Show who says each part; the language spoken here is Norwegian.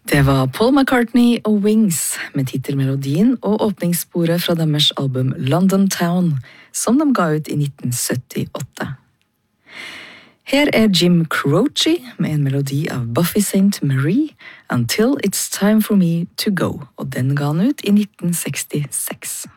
Speaker 1: Det var Paul McCartney og Wings med titelmelodien og åpningssporet fra deres album London Town, som de ga ut i 1978. Her er Jim Croce med en melodi av Buffy St. Marie, Until It's Time For Me To Go, og den ga han ut i 1966.